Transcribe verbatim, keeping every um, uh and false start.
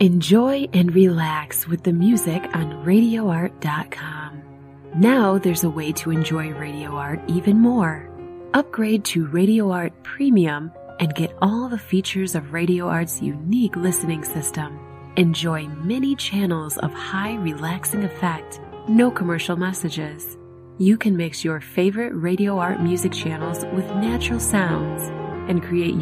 Enjoy and relax with the music on radio art dot com. Now there's a way to enjoy Radio Art even more. Upgrade to Radio Art Premium and get all the features of Radio Art's unique listening system. Enjoy many channels of high relaxing effect, no commercial messages. You can mix your favorite Radio Art music channels with natural sounds and create